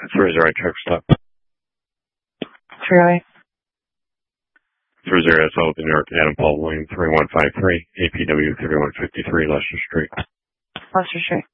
30 truck stop. 308. 30 Sullivan, New York, Adam Paul William, 3153, APW 3153, Leicester Street. Leicester Street.